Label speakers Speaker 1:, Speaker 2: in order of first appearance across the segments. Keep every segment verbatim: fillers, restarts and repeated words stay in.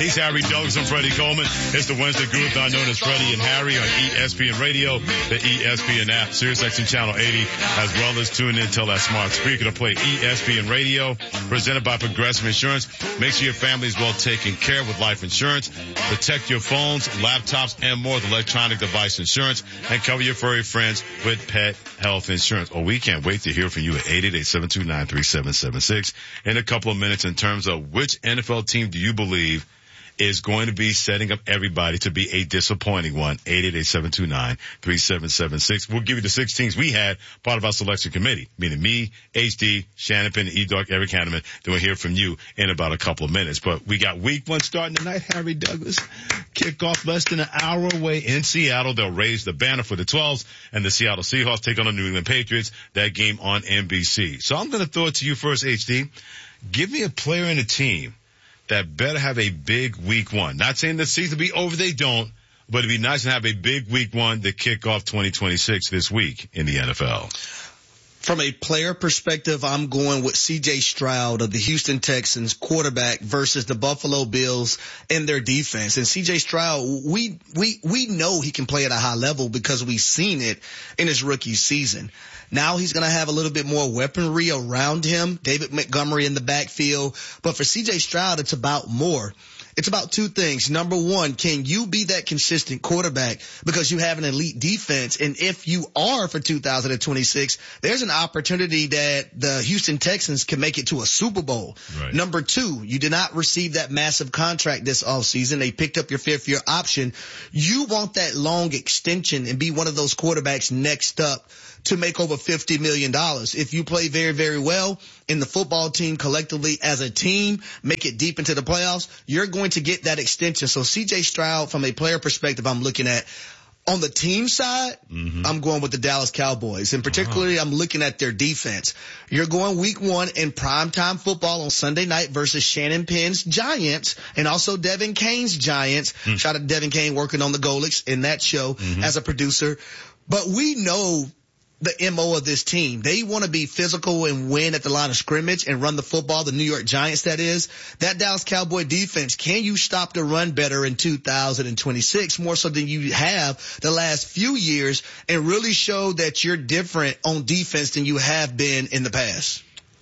Speaker 1: He's Harry Douglas and Freddie Coleman. It's the Wednesday Group-thon known as Freddie and Harry on E S P N Radio, the E S P N app, SiriusXM Channel eighty, as well as tune in, tell that smart speaker to play E S P N Radio, presented by Progressive Insurance. Make sure your family is well taken care of with life insurance. Protect your phones, laptops, and more with electronic device insurance, and cover your furry friends with pet health insurance. Oh, we can't wait to hear from you at eight eight eight, seven two nine, three seven seven six in a couple of minutes in terms of which N F L team do you believe is going to be setting up everybody to be a disappointing one. eight eight eight, seven two nine, three seven seven six. We'll give you the six teams we had part of our selection committee, meaning me, H D, Shannon Penn, E-Dog, Eric Hanneman. Then we'll hear from you in about a couple of minutes. But we got week one starting tonight, Harry Douglas. Kickoff less than an hour away in Seattle. They'll raise the banner for the twelves, and the Seattle Seahawks take on the New England Patriots. That game on N B C. So I'm going to throw it to you first, H D. Give me a player in a team that better have a big week one. Not saying the season will be over, they don't, but it'd be nice to have a big week one to kick off twenty twenty-six this week in the N F L.
Speaker 2: From a player perspective, I'm going with C J Stroud of the Houston Texans, quarterback, versus the Buffalo Bills and their defense. And C J Stroud, we, we, we know he can play at a high level because we've seen it in his rookie season. Now he's going to have a little bit more weaponry around him, David Montgomery in the backfield. But for C J Stroud, it's about more. It's about two things. Number one, can you be that consistent quarterback because you have an elite defense? And if you are for two thousand twenty-six, there's an opportunity that the Houston Texans can make it to a Super Bowl.
Speaker 1: Right.
Speaker 2: Number two, you did not receive that massive contract this offseason. They picked up your fifth year option. You want that long extension and be one of those quarterbacks next up to make over fifty million dollars. If you play very, very well in the football team collectively as a team, make it deep into the playoffs, you're going to get that extension. So C J Stroud, from a player perspective, I'm looking at. On the team side, mm-hmm. I'm going with the Dallas Cowboys, and particularly uh-huh. I'm looking at their defense. You're going week one in primetime football on Sunday night versus Shannon Penn's Giants and also Devin Kane's Giants. Mm-hmm. Shout out to Devin Kane working on the Golics in that show mm-hmm. as a producer. But we know the M O of this team. They want to be physical and win at the line of scrimmage and run the football, the New York Giants, that is. That Dallas Cowboy defense, can you stop the run better in two thousand twenty-six, more so than you have the last few years, and really show that you're different on defense than you have been in the past?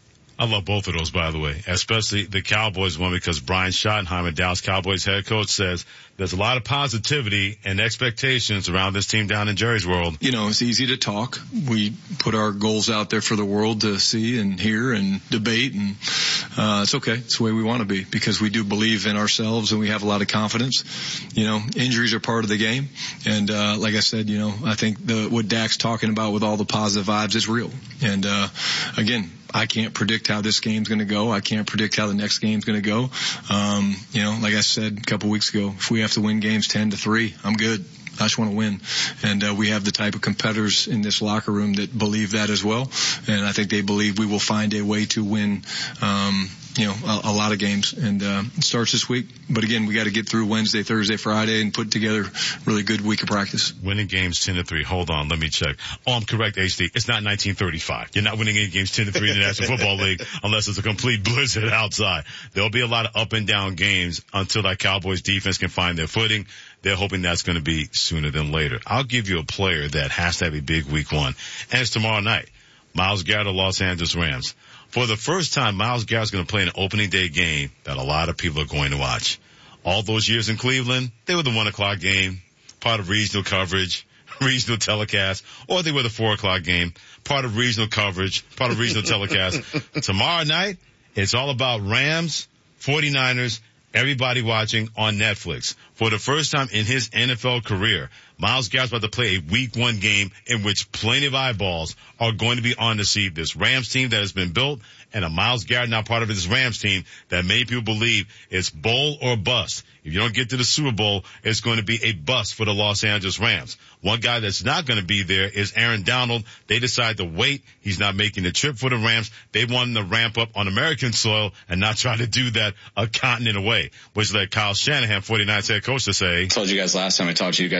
Speaker 1: I love both of those, by the way, especially the Cowboys one, because Brian Schottenheimer, Dallas Cowboys head coach, says there's a lot of positivity and expectations around this team down in Jerry's world.
Speaker 3: You know, it's easy to talk. We put our goals out there for the world to see and hear and debate, and uh, it's okay. It's the way we want to be because we do believe in ourselves and we have a lot of confidence. You know, injuries are part of the game, and uh, like I said, you know, I think the what Dak's talking about with all the positive vibes is real. And uh, again, I can't predict how this game's going to go. I can't predict how the next game's going to go. Um, you know, like I said a couple weeks ago, if we have to win games ten to three, I'm good. I just want to win. And uh, we have the type of competitors in this locker room that believe that as well. And I think they believe we will find a way to win, um, you know, a, a lot of games. And uh, it starts this week. But again, we got to get through Wednesday, Thursday, Friday, and put together a really good week of practice.
Speaker 1: Winning games ten to three. Hold on, let me check. Oh, I'm correct, H D. It's not nineteen thirty-five. You're not winning any games ten to three in the National Football League unless it's a complete blizzard outside. There'll be a lot of up and down games until that Cowboys defense can find their footing. They're hoping that's going to be sooner than later. I'll give you a player that has to have a big week one, and it's tomorrow night. Myles Garrett of Los Angeles Rams. For the first time, Myles Garrett's going to play an opening day game that a lot of people are going to watch. All those years in Cleveland, they were the one o'clock game, part of regional coverage, regional telecast, or they were the four o'clock game, part of regional coverage, part of regional telecast. Tomorrow night, it's all about Rams, forty-niners, everybody watching on Netflix. For the first time in his N F L career, Myles Garrett's about to play a week one game in which plenty of eyeballs are going to be on to see this Rams team that has been built, and a Myles Garrett now part of this Rams team that many people believe is bowl or bust. If you don't get to the Super Bowl, it's going to be a bust for the Los Angeles Rams. One guy that's not going to be there is Aaron Donald. They decide to wait. He's not making the trip for the Rams. They want him to ramp up on American soil and not try to do that a continent away, which led Kyle Shanahan, forty-niners head coach, to say,
Speaker 4: I told you guys last time I talked to you guys, he was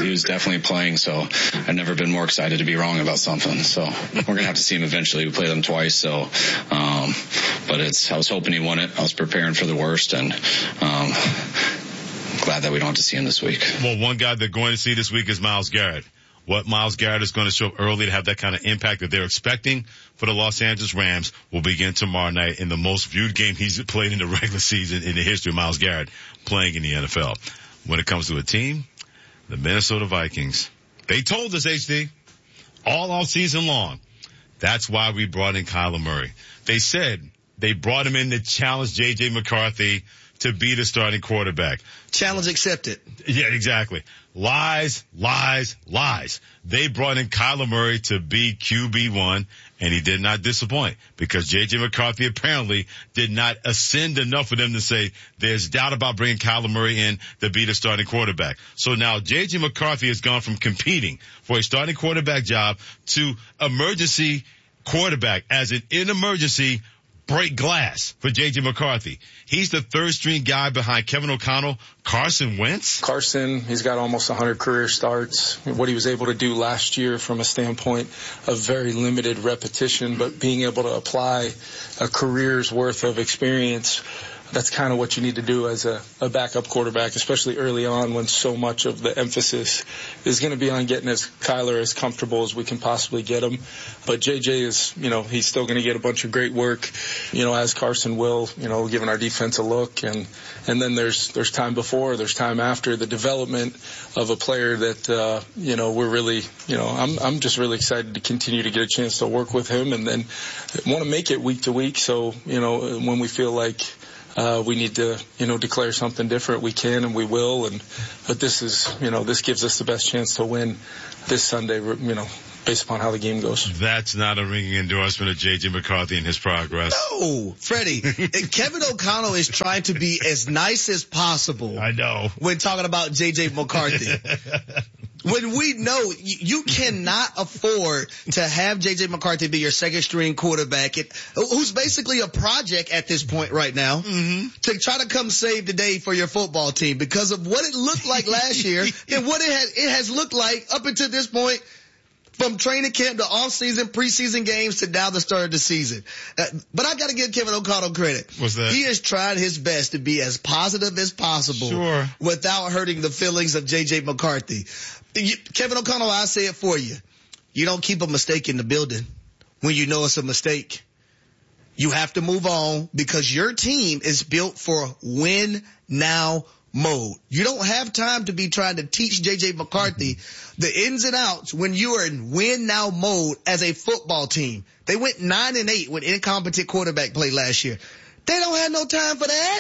Speaker 4: he was definitely playing. So I've never been more excited to be wrong about something. So we're going to have to see him eventually. We played them twice. So, um, but it's, I was hoping he won it. I was preparing for the worst, and, um, glad that we don't have to see him this week.
Speaker 1: Well, one guy they're going to see this week is Myles Garrett. What Myles Garrett is going to show up early to have that kind of impact that they're expecting for the Los Angeles Rams will begin tomorrow night in the most viewed game he's played in the regular season in the history of Myles Garrett playing in the N F L. When it comes to a team, the Minnesota Vikings, they told us, H D, all off season long, that's why we brought in Kyler Murray. They said they brought him in to challenge J J McCarthy to be the starting quarterback.
Speaker 2: Challenge accepted.
Speaker 1: Yeah, exactly. Lies, lies, lies. They brought in Kyler Murray to be Q B one, and he did not disappoint because J J McCarthy apparently did not ascend enough for them to say there's doubt about bringing Kyler Murray in to be the starting quarterback. So now J J McCarthy has gone from competing for a starting quarterback job to emergency quarterback, as in, in emergency, break glass for J J McCarthy. He's the third string guy behind Kevin O'Connell, Carson Wentz.
Speaker 5: Carson, he's got almost one hundred career starts. What he was able to do last year from a standpoint of very limited repetition, but being able to apply a career's worth of experience, that's kind of what you need to do as a, a backup quarterback, especially early on when so much of the emphasis is going to be on getting as Kyler as comfortable as we can possibly get him. But J J is, you know, he's still going to get a bunch of great work, you know, as Carson will, you know, giving our defense a look. And, and then there's, there's time before, there's time after the development of a player that, uh, you know, we're really, you know, I'm, I'm just really excited to continue to get a chance to work with him and then want to make it week to week. So, you know, when we feel like, Uh, we need to, you know, declare something different. We can and we will. And, but this is, you know, this gives us the best chance to win this Sunday, you know, based upon how the game goes.
Speaker 1: That's not a ringing endorsement of J J McCarthy and his progress.
Speaker 2: No, Freddie. Kevin O'Connell is trying to be as nice as possible.
Speaker 1: I know.
Speaker 2: When talking about J J McCarthy. When we know you cannot afford to have J J McCarthy be your second string quarterback, it, who's basically a project at this point right now, mm-hmm. to try to come save the day for your football team because of what it looked like last year and what it has, it has looked like up until this point. From training camp to off-season, preseason games to now the start of the season. Uh, but I got to give Kevin O'Connell credit.
Speaker 1: What's that?
Speaker 2: He has tried his best to be as positive as possible,
Speaker 1: sure,
Speaker 2: without hurting the feelings of J J McCarthy. You, Kevin O'Connell, I say it for you. You don't keep a mistake in the building when you know it's a mistake. You have to move on because your team is built for win now mode. You don't have time to be trying to teach J J McCarthy the ins and outs when you are in win now mode as a football team. They went nine and eight with incompetent quarterback play last year. They don't have no time for that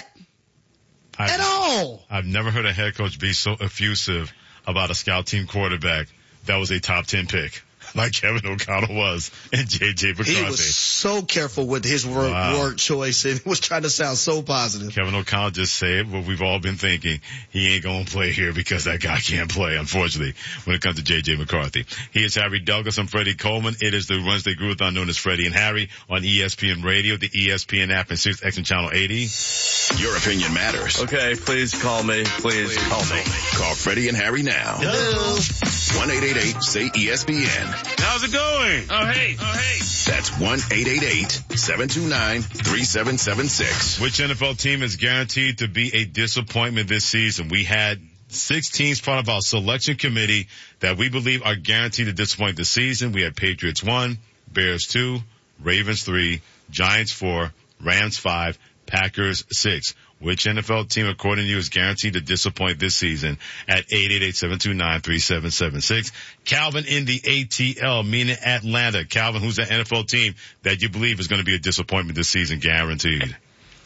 Speaker 1: I've,
Speaker 2: at all.
Speaker 1: I've never heard a head coach be so effusive about a scout team quarterback that was a top ten pick, like Kevin O'Connell was and J J McCarthy.
Speaker 2: He was so careful with his word,
Speaker 1: wow.
Speaker 2: word choice and was trying to sound so positive.
Speaker 1: Kevin O'Connell just said what we've all been thinking. He ain't going to play here because that guy can't play, unfortunately, when it comes to J J McCarthy. He is Harry Douglas. I'm Freddie Coleman. It is the Wednesday Groovathon known as Freddie and Harry on E S P N Radio, the E S P N app, and Sirius X M Channel eighty.
Speaker 6: Your opinion matters.
Speaker 7: Okay, please call me. Please, please call me.
Speaker 6: Call Freddie and Harry now.
Speaker 2: Hello.
Speaker 6: one eight eight eight say E S P N.
Speaker 1: How's it going?
Speaker 7: Oh, hey. Oh, hey.
Speaker 6: That's one eight eight eight seven two nine three seven seven six.
Speaker 1: Which N F L team is guaranteed to be a disappointment this season? We had six teams part of our selection committee that we believe are guaranteed to disappoint this season. We had Patriots one, Bears two, Ravens three, Giants four, Rams five, Packers six. Which N F L team, according to you, is guaranteed to disappoint this season at eight eight eight seven two nine three seven seven six? Calvin in the A T L, meaning Atlanta. Calvin, who's the N F L team that you believe is going to be a disappointment this season, guaranteed?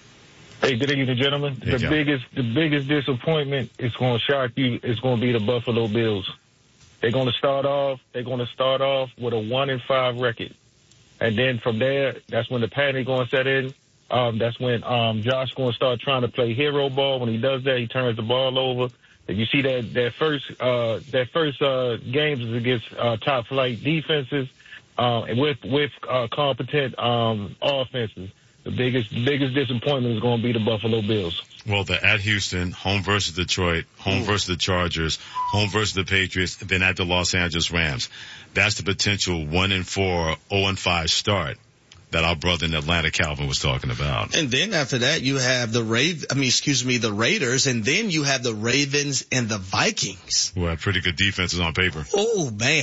Speaker 8: Hey, good evening, gentlemen.
Speaker 1: Hey,
Speaker 8: the
Speaker 1: Calvin.
Speaker 8: biggest, the biggest disappointment is going to shock you. It's going to be the Buffalo Bills. They're going to start off. They're going to start off with a one and five record, and then from there, that's when the panic going to set in. Um, that's when, um, Josh going to start trying to play hero ball. When he does that, he turns the ball over. If you see that, that first, uh, that first, uh, games is against, uh, top flight defenses, uh, with, with, uh, competent, um, offenses. The biggest, biggest disappointment is going to be the Buffalo Bills.
Speaker 1: Well, they're at Houston, home versus Detroit, home Ooh. versus the Chargers, home versus the Patriots, then at the Los Angeles Rams. That's the potential one and four, oh and five start that our brother in Atlanta, Calvin, was talking about.
Speaker 2: And then after that, you have the Rav- I mean, excuse me, the Raiders, and then you have the Ravens and the Vikings.
Speaker 1: Who have pretty good defenses on paper.
Speaker 2: Oh, man.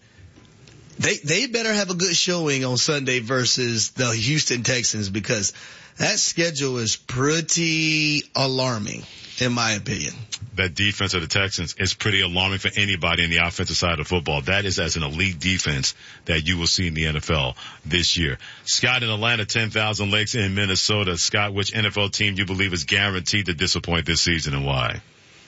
Speaker 2: They, they better have a good showing on Sunday versus the Houston Texans, because that schedule is pretty alarming, in my opinion.
Speaker 1: That defense of the Texans is pretty alarming for anybody in the offensive side of football. That is as an elite defense that you will see in the N F L this year. Scott in Atlanta, ten thousand Lakes in Minnesota. Scott, which N F L team do you believe is guaranteed to disappoint this season and why?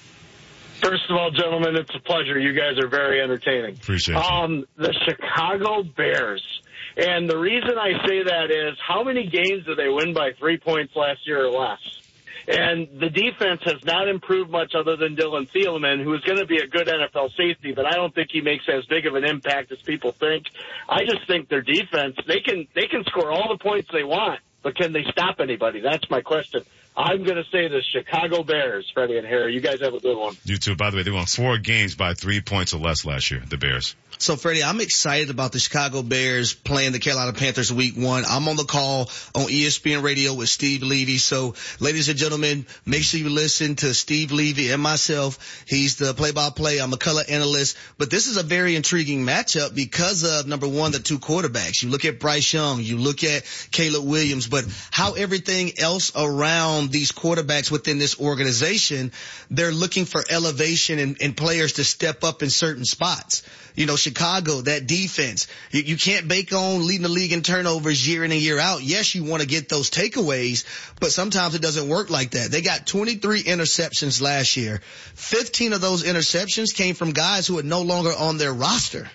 Speaker 9: First of all, gentlemen, it's a pleasure. You guys are very entertaining.
Speaker 1: Appreciate it.
Speaker 9: Um, the Chicago Bears. And the reason I say that is, how many games did they win by three points last year or less? And the defense has not improved much other than Dylan Thielman, who is going to be a good N F L safety, but I don't think he makes as big of an impact as people think. I just think their defense, they can they can score all the points they want, but can they stop anybody? That's my question. I'm going to say the Chicago Bears, Freddie and Harry. You guys have a good one.
Speaker 1: You too. By the way, they won four games by three points or less last year, the Bears.
Speaker 2: So, Freddie, I'm excited about the Chicago Bears playing the Carolina Panthers week one. I'm on the call on E S P N Radio with Steve Levy. So, ladies and gentlemen, make sure you listen to Steve Levy and myself. He's the play-by-play. I'm a color analyst. But this is a very intriguing matchup because of, number one, the two quarterbacks. You look at Bryce Young. You look at Caleb Williams. But how everything else around these quarterbacks within this organization, they're looking for elevation and, and players to step up in certain spots. You know, Chicago, that defense, you, you can't bake on leading the league in turnovers year in and year out. Yes, you want to get those takeaways, but sometimes it doesn't work like that. They got twenty-three interceptions last year. fifteen of those interceptions came from guys who are no longer on their roster.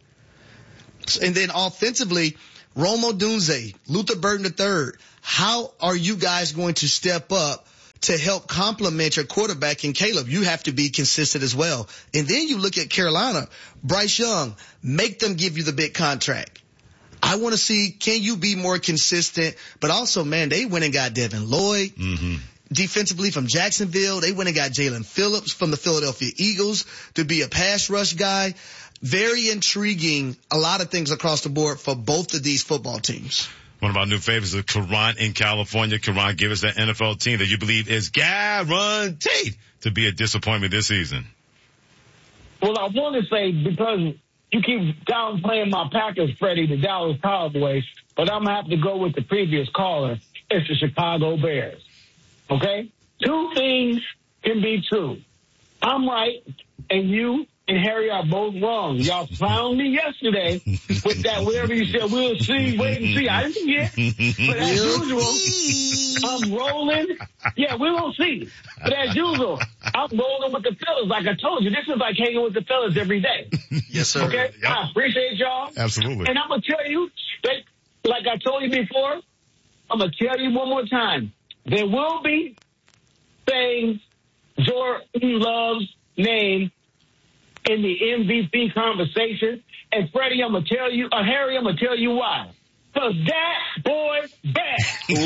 Speaker 2: And then offensively, Rome Odunze, Luther Burden the third. How are you guys going to step up to help complement your quarterback in Caleb? You have to be consistent as well. And then you look at Carolina, Bryce Young, make them give you the big contract. I want to see, can you be more consistent? But also, man, they went and got Devin Lloyd. Mm-hmm. Defensively from Jacksonville, they went and got Jalen Phillips from the Philadelphia Eagles to be a pass rush guy. Very intriguing, a lot of things across the board for both of these football teams.
Speaker 1: One of our new favorites is Karan in California. Karan, give us that N F L team that you believe is guaranteed to be a disappointment this season.
Speaker 10: Well, I want to say, because you keep downplaying my Packers, Freddie, the Dallas Cowboys, but I'm going to have to go with the previous caller. It's the Chicago Bears. Okay? Two things can be true. I'm right, and you and Harry are both wrong. Y'all found me yesterday with that whatever you said, we'll see, wait and see. I didn't forget. But as usual, I'm rolling. Yeah, we will see. But as usual, I'm rolling with the fellas. Like I told you, this is like hanging with the fellas every day.
Speaker 1: Yes, sir.
Speaker 10: Okay?
Speaker 1: Yep.
Speaker 10: I appreciate y'all.
Speaker 1: Absolutely.
Speaker 10: And I'm going to tell you, that, like I told you before, I'm going to tell you one more time. There will be things Jordan Love's name in the M V P conversation. And Freddie, I'm going to tell you, or Harry, I'm going to tell you why. Because that boy bad.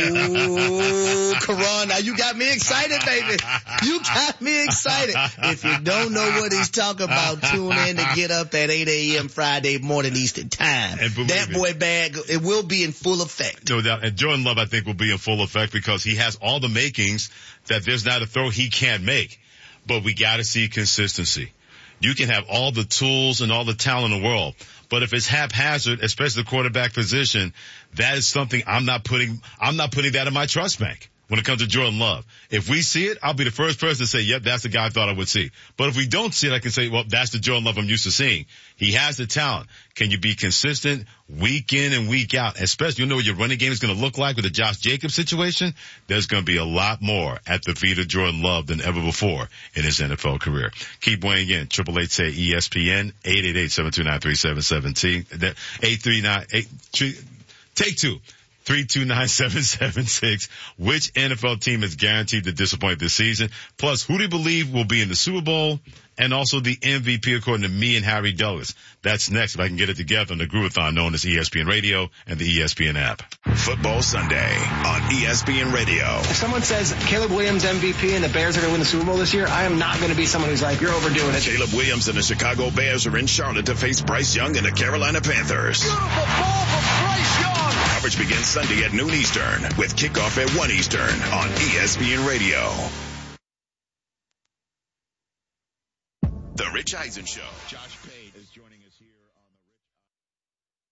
Speaker 2: Ooh, Karan, now you got me excited, baby. You got me excited. If you don't know what he's talking about, tune in to Get Up at eight a.m. Friday morning Eastern Time. That boy bad, it will be in full effect.
Speaker 1: No doubt. And Jordan Love, I think, will be in full effect because he has all the makings that there's not a throw he can't make. But we got to see consistency. You can have all the tools and all the talent in the world, but if it's haphazard, especially the quarterback position, that is something I'm not putting, I'm not putting that in my trust bank when it comes to Jordan Love. If we see it, I'll be the first person to say, yep, that's the guy I thought I would see. But if we don't see it, I can say, well, that's the Jordan Love I'm used to seeing. He has the talent. Can you be consistent week in and week out? Especially, you know what your running game is going to look like with the Josh Jacobs situation? There's going to be a lot more at the feet of Jordan Love than ever before in his N F L career. Keep weighing in. Triple eight say E S P N, eight eight eight, seven two nine, three seven one seven, eight three nine, eight, take two. three two nine, seven seven six. Which N F L team is guaranteed to disappoint this season? Plus, who do you believe will be in the Super Bowl and also the M V P according to me and Harry Douglas. That's next if I can get it together on the Groovathon known as E S P N Radio and the E S P N app.
Speaker 6: Football Sunday on E S P N Radio.
Speaker 11: If someone says Caleb Williams M V P and the Bears are going to win the Super Bowl this year, I am not going to be someone who's like, you're overdoing it.
Speaker 6: Caleb Williams and the Chicago Bears are in Charlotte to face Bryce Young and the Carolina Panthers.
Speaker 12: Beautiful ball from Bryce Young.
Speaker 6: Coverage begins Sunday at noon Eastern with kickoff at one Eastern on E S P N Radio. The Rich Eisen Show. Josh Pate is joining us here.